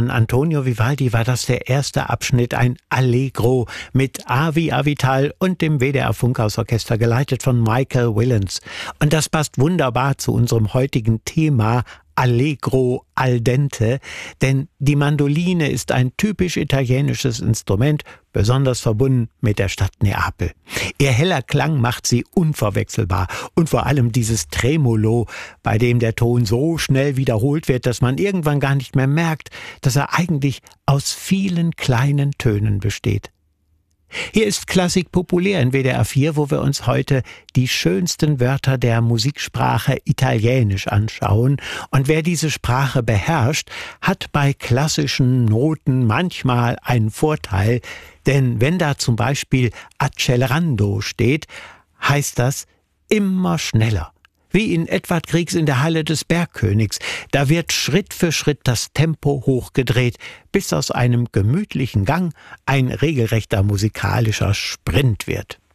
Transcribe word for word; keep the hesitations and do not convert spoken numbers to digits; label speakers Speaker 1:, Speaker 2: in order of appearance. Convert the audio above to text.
Speaker 1: von Antonio Vivaldi war das der erste Abschnitt, ein Allegro mit Avi Avital und dem W D R Funkhausorchester, geleitet von Michael Willens. Und das passt wunderbar zu unserem heutigen Thema Allegro al dente, denn die Mandoline ist ein typisch italienisches Instrument, besonders verbunden mit der Stadt Neapel. Ihr heller Klang macht sie unverwechselbar und vor allem dieses Tremolo, bei dem der Ton so schnell wiederholt wird, dass man irgendwann gar nicht mehr merkt, dass er eigentlich aus vielen kleinen Tönen besteht. Hier ist Klassik populär in W D R vier, wo wir uns heute die schönsten Wörter der Musiksprache Italienisch anschauen. Und wer diese Sprache beherrscht, hat bei klassischen Noten manchmal einen Vorteil. Denn wenn da zum Beispiel accelerando steht, heißt das immer schneller. Wie in Edvard Griegs In der Halle des Bergkönigs. Da wird Schritt für Schritt das Tempo hochgedreht, bis aus einem gemütlichen Gang ein regelrechter musikalischer Sprint wird.